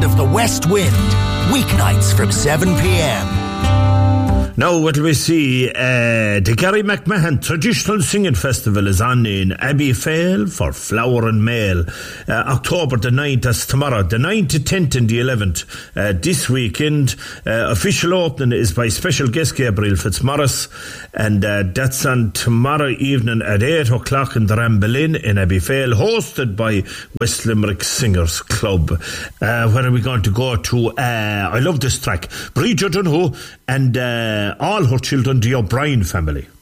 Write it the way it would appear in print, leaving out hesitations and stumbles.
sound of the West Wind. Weeknights from 7 p.m. Now, what do we see? The Gary McMahon Traditional Singing Festival is on in Abbeyfale for Flower and Mail. October the 9th, that's tomorrow. The 9th to 10th and the 11th. This weekend, official opening is by special guest Gabriel Fitzmaurice. And that's on tomorrow evening at 8 o'clock in the Ramblin in Abbeyfale, hosted by West Limerick Singers Club. Where are we going to go to? I love this track. Bridget Dunhu and all her children, the O'Brien family.